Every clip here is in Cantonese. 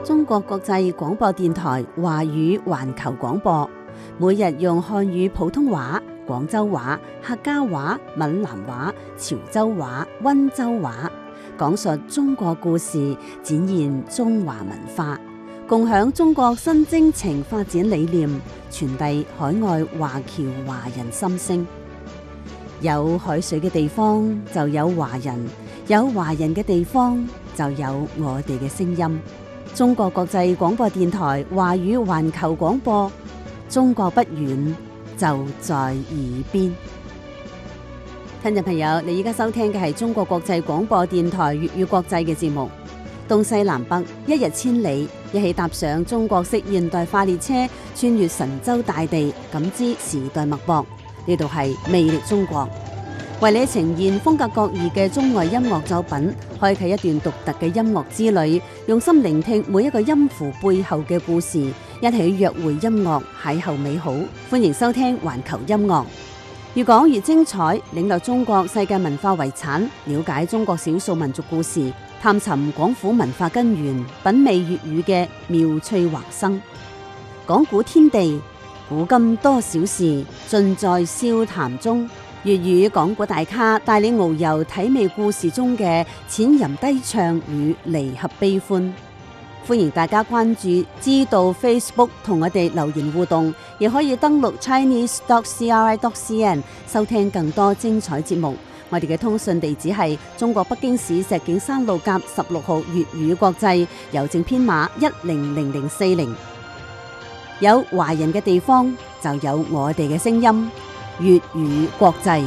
中國國際廣播電台華語環球廣播，每日用漢語普通話、廣州話、客家話、閩南話、潮州話、溫州話，講述中國故事，展現中華文化，共享中國新征程發展理念，傳遞海外華僑華人心聲。有海水嘅地方就有華人，有華人嘅地方就有我哋嘅聲音。中國國際廣播電台華語環球廣播，中國不遠，就在耳邊。聽眾朋友，你依家收聽嘅係中國國際廣播電台粵語國際嘅節目。東西南北，一日千里，一起踏上中國式現代化列車，穿越神州大地，感知時代脈搏。呢度係魅力中國，為你呈現風格各異嘅中外音樂作品，開啟一段獨特嘅音樂之旅，用心聆聽每一個音符背後嘅故事，一起約會音樂，邂逅美好。歡迎收聽環球音樂，越講越精彩，領略中國世界文化遺產，了解中國少數民族故事，探尋廣府文化根源，品味粵語嘅妙趣橫生。講古天地，古今多少事，盡在笑談中。粵語講古大咖帶你遨遊體味故事中嘅淺吟低唱與離合悲歡。歡迎大家關注知道 Facebook 同我哋留言互動，亦可以登錄 chinese.cri.cn 收聽更多精彩節目。我哋嘅通訊地址係中國北京市石景山路甲16號粵語國際，郵政編碼100040。有華人嘅地方就有我哋嘅聲音，粵語國際。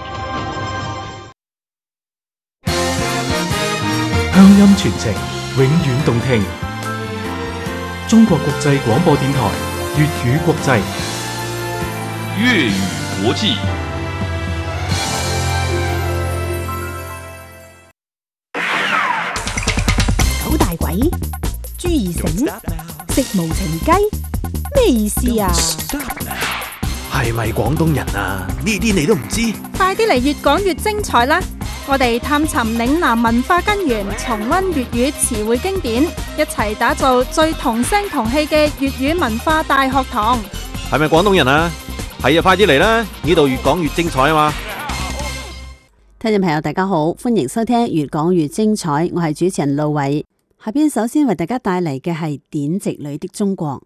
鄉音傳情，永遠動聽。中國國際廣播電台粵語國際， 粵語國際。 九大簋，朱二繩，食無情雞，咩意思啊？ 係咪廣東人啊？呢啲你都唔知？ 快啲嚟越講越精彩啦！我哋探尋嶺南文化根源，重溫粵語詞彙經典，一齊打造最同聲同氣嘅粵語文化大學堂。 係咪廣東人啊？係啊，快啲嚟啦！呢度越講越精彩啊嘛！ 聽眾朋友大家好，歡迎收聽越講越精彩，我係主持人路偉。下邊首先為大家帶嚟嘅係典籍裏的中國。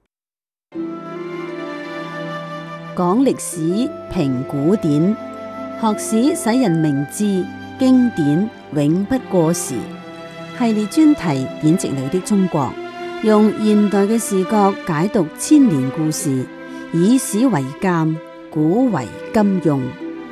講歷史，評古典，學史使人明智，經典永不過時。系列專題典籍裏的中國，用現代嘅視角解讀千年故事，以史為鑑，古為今用。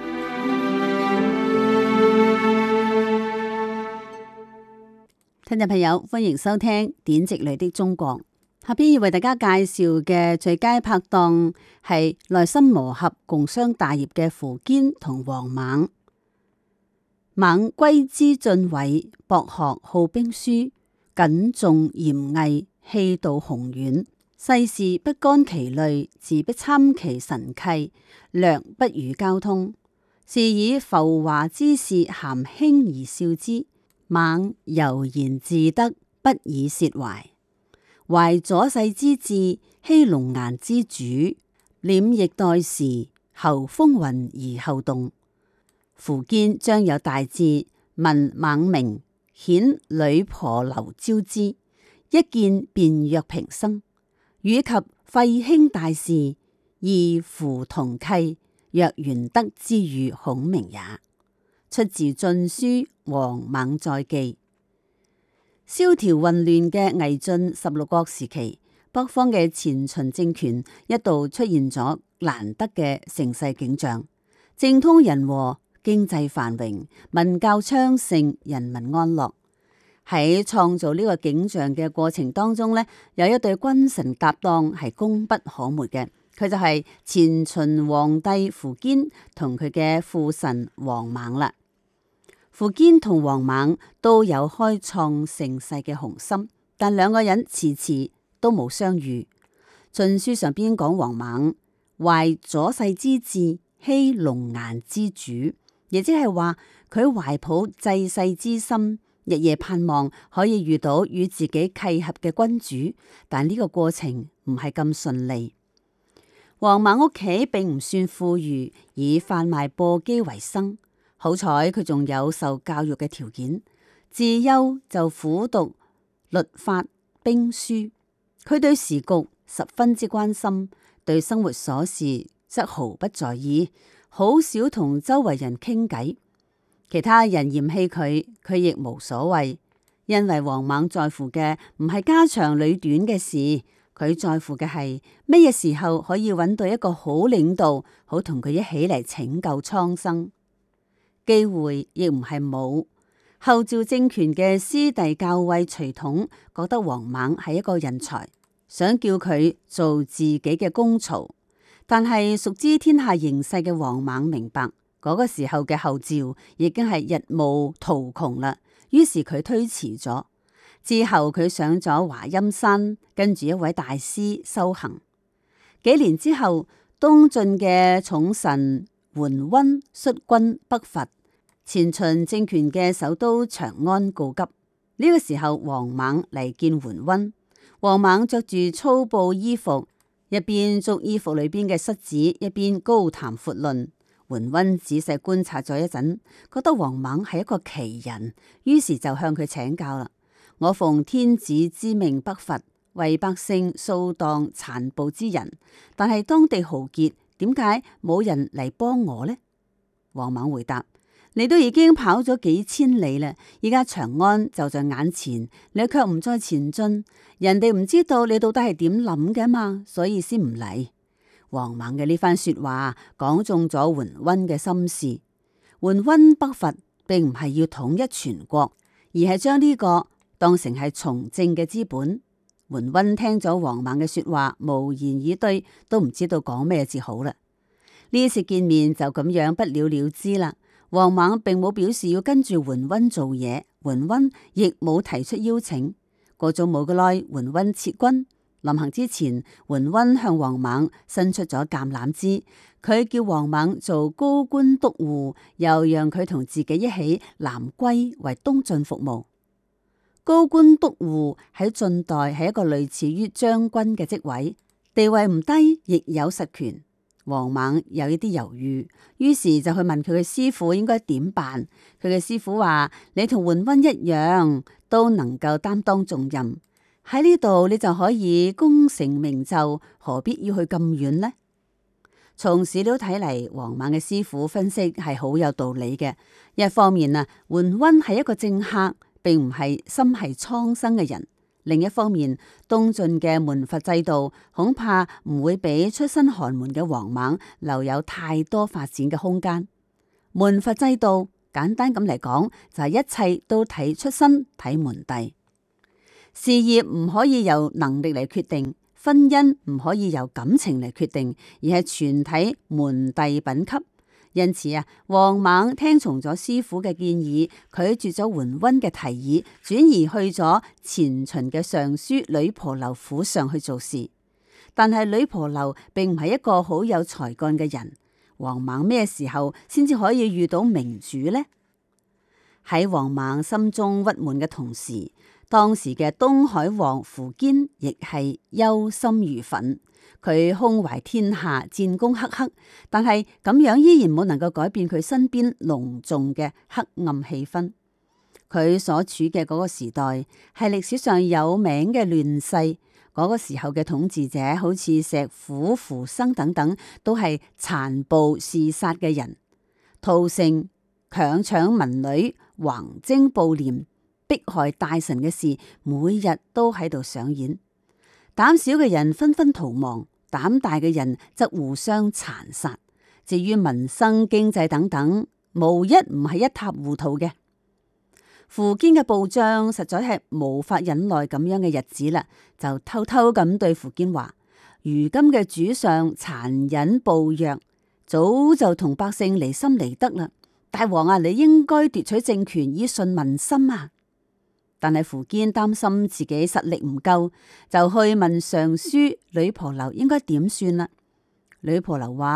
聽眾朋友，歡迎收聽典籍裏的中國。下邊要為大家介紹嘅最佳拍檔係內心磨合、共商大業嘅苻堅同王猛。猛歸之晉偉，博學好兵書，謹重嚴毅，氣度宏遠。世事不干其類，自不參其神契，略不語交通。是以浮華之事咸輕而笑之。猛悠然自得，不以褻懷。懷左世之志，希龍顏之主，臉亦待時，後風雲而後動。苻堅將有大志，聞猛名，遣女婆劉招之，一見便躍平生。與及廢卿大事，異乎同契，若玄德之語孔明也。出自《晉書·王猛載記》。蕭條混亂嘅魏晉16國時期，北方嘅前秦政權一度出現咗難得嘅盛世景象，政通人和，經濟繁榮，文教昌盛，人民安樂。喺創造呢個景象嘅過程當中呢，有一對君臣搭檔係功不可沒嘅，佢就係前秦皇帝苻堅同佢嘅父臣王猛啦。苻堅同王猛都有開創盛世嘅雄心，但兩個人遲遲都冇相遇。晉書上邊講王猛懷左世之志，希龍顏之主，亦即係話佢懷抱濟世之心， 日夜盼望可以遇到與自己契合嘅君主，但呢個過程唔係咁順利。王猛屋企並唔算富裕，以販賣簸箕為生。好彩佢仲有受教育嘅條件，自幼就苦讀律法兵書。佢對時局十分之關心，對生活瑣事則毫不在意，好少同周圍人傾偈。其他人嫌棄佢，佢亦無所謂，因為王猛在乎嘅唔係家長裏短嘅事，佢在乎嘅係乜嘢時候可以揾到一個好領導，好同佢一起嚟拯救蒼生。機會亦唔係冇。後趙政權嘅師弟校尉徐統覺得王猛係一個人才，想叫佢做自己嘅公曹，但係熟知天下形勢嘅王猛明白嗰個時候嘅後趙已經係日暮途窮啦，於是佢推遲咗。之後佢上咗華陰山，跟住一位大師修行。幾年之後，東晉嘅寵臣桓溫率軍北伐，前秦政權嘅首都長安告急。呢個時候，王猛嚟見桓溫。王猛着住粗布衣服，一邊捉衣服裏邊嘅虱子，一邊高談闊論。桓溫仔細觀察咗一陣，覺得王猛係一個奇人，於是就向佢請教啦。我奉天子之命北伐，為百姓掃蕩殘暴之人，但係當地豪傑，點解冇人嚟幫我呢？王猛回答：你都已經跑咗幾千里啦，而家長安就在眼前，你卻唔再前進，人哋唔知道你到底係點諗嘅嘛，所以先唔嚟。王猛嘅呢番說話講中咗桓溫嘅心事。桓溫北伐並唔係要統一全國，而係將呢個當成係從政嘅資本。桓溫聽咗王猛嘅說話，無言以對，都唔知道講咩至好啦。呢次見面就咁樣不了了之啦。王猛並冇表示要跟住桓溫做嘢，桓溫亦冇提出邀請。過咗冇幾耐，桓溫撤軍。臨行之前，桓溫向王猛伸出咗橄欖枝，佢叫王猛做高官督護，又讓佢同自己一起南歸為東晉服務。高官督護喺晉代係一個類似於將軍嘅職位，地位唔低，亦有實權。王猛有一啲猶豫，於是就去問佢嘅師傅應該點辦。佢嘅師傅話：你同桓溫一樣，都能夠擔當重任。喺呢度你就可以功成名就，何必要去咁遠呢？從史料睇嚟，王猛嘅師傅分析係好有道理嘅。一方面啊，桓溫係一個政客，並唔係心繫蒼生嘅人；另一方面，東晉嘅門閥制度恐怕唔會俾出身寒門嘅王猛留有太多發展嘅空間。門閥制度簡單咁嚟講，就係一切都睇出身，睇門第。事業唔可以由能力嚟決定，婚姻唔可以由感情嚟決定，而係全體門第品級。因此啊，王猛聽從咗師傅嘅建議，拒絕咗桓溫嘅提議，轉移去咗前秦嘅尚書呂婆樓府上去做事。但係呂婆樓並唔係一個好有才幹嘅人，王猛咩時候先至可以遇到明主呢？喺王猛心中鬱悶嘅同時，當時嘅東海王苻堅亦係憂心如焚，佢胸懷天下，戰功赫赫，但係咁樣依然冇能夠改變佢身邊濃重嘅黑暗氣氛。佢所處嘅嗰個時代係歷史上有名嘅亂世，嗰個時候嘅統治者好似石虎、扶生等等，都係殘暴嗜殺嘅人，屠城、強搶民女、橫徵暴斂、迫害大臣嘅事，每日都喺度上演。膽小嘅人紛紛逃亡，膽大嘅人則互相殘殺。至於民生經濟等等，無一唔係一塌糊塗嘅。苻堅嘅暴將實在係無法忍耐咁樣嘅日子啦，就偷偷咁對苻堅話：如今嘅主上殘忍暴虐，早就同百姓離心離德啦。大王啊，你應該奪取政權以順民心啊！但係苻堅擔心自己實力唔夠，就去問尚書呂婆樓應該點算啦。呂婆樓話：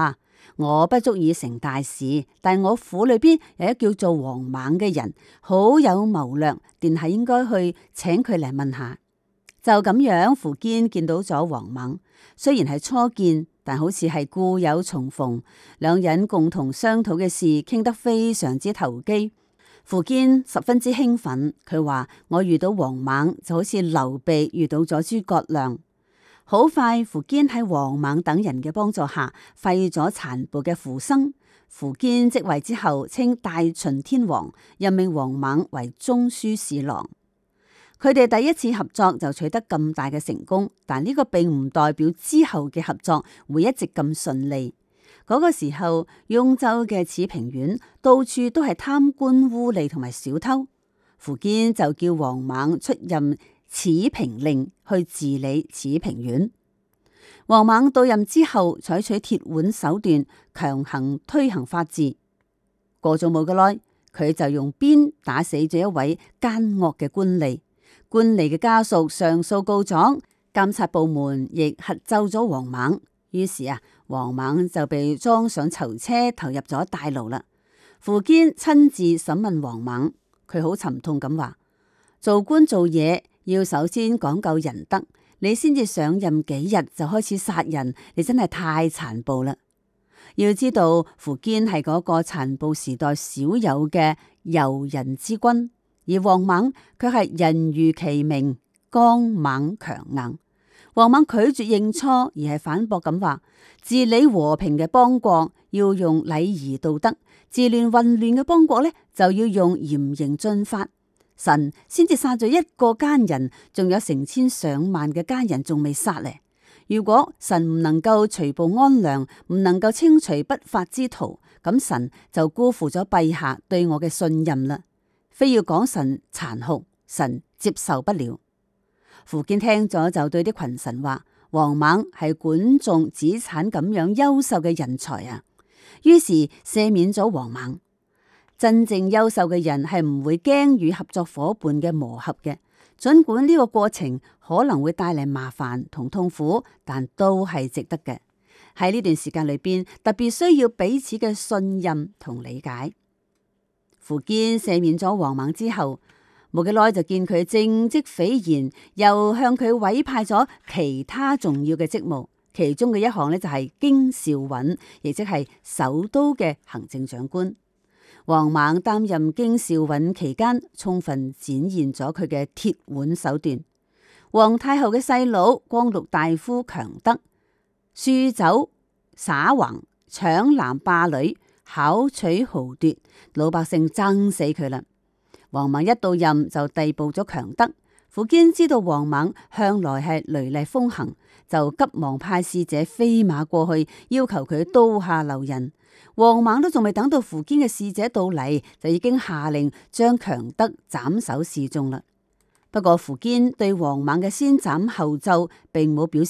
我不足以成大事，但我府裏邊有一叫做王猛嘅人，好有謀略，定係應該去請佢嚟問下。就咁樣，苻堅見到咗王猛，雖然係初見，但好似係故友重逢，兩人共同商討嘅事，傾得非常之投機。苻堅十分之興奮，佢話我遇到王猛就好似劉備遇到咗諸葛亮。好快，苻堅喺王猛等人嘅幫助下廢咗殘暴嘅苻生。苻堅即位之後，稱大秦天王，任命王猛為中書侍郎。佢哋第一次合作就取得咁大嘅成功，但呢個並唔代表之後嘅合作會一直咁順利。嗰個時候，雍州嘅始平縣到處都係貪官污吏同埋小偷，苻堅就叫王猛出任始平令去治理始平縣。王猛到任之後，採取鐵腕手段，強行推行法治。過咗冇幾耐，佢就用鞭打死咗一位奸惡嘅官吏。官吏嘅家屬上訴告狀，監察部門亦核奏咗王猛。於是王猛就被裝上囚車，投入咗大牢啦。苻堅親自審問王猛，佢好沉痛咁話：做官做嘢要首先講究仁德，你先至上任幾日就開始殺人，你真係太殘暴啦！要知道苻堅係嗰個殘暴時代少有嘅柔仁之君。而王猛卻係人如其名，剛猛強硬。王猛拒絕認錯，而係反駁咁話：治理和平嘅邦國要用禮儀道德，治亂混亂嘅邦國呢，就要用嚴刑峻法。神先至殺咗一個奸人，仲有成千上萬嘅奸人仲未殺呢。如果神唔能夠除暴安良，唔能夠清除不法之徒，咁神就辜負咗陛下對我嘅信任啦。非要講神殘酷，神接受不了。苻堅聽咗就對啲群臣話：王猛係管仲子產咁樣優秀嘅人才啊！於是赦免咗王猛。真正優秀嘅人係唔會驚與合作伙伴嘅磨合嘅，盡管呢個過程可能會帶嚟麻煩同痛苦，但都係值得嘅。喺呢段時間裏邊，特別需要彼此嘅信任同理解。苻堅赦免咗王猛之後，冇幾耐就見佢政績斐然，又向佢委派咗其他重要嘅職務，其中嘅一項呢，就係京兆尹，亦即係首都嘅行政長官。王猛擔任京兆尹期間，充分展現咗佢嘅鐵腕手段。皇太后嘅細佬光祿大夫強德，酗酒耍橫，搶男霸女，巧取豪奪，老百姓憎死佢啦。王猛一到任就逮捕咗強德。苻堅知道王猛向來係雷厲風行，就急忙派使者飛馬過去，要求佢刀下留人。王猛都仲未等到苻堅嘅使者到嚟，就已經下令將強德斬首示眾啦。不過苻堅對王猛嘅先斬後奏並冇表示